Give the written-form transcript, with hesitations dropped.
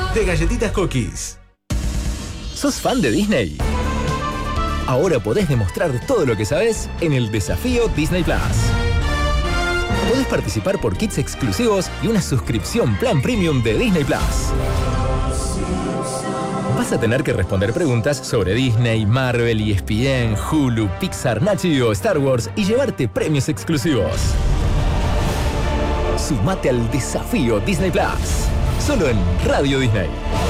de Galletitas Cookies. ¿Sos fan de Disney? Ahora podés demostrar todo lo que sabés en el Desafío Disney Plus. Podés participar por kits exclusivos y una suscripción plan premium de Disney Plus. Vas a tener que responder preguntas sobre Disney, Marvel, ESPN, Hulu, Pixar, Nat Geo, Star Wars y llevarte premios exclusivos. Sumate al Desafío Disney Plus, solo en Radio Disney.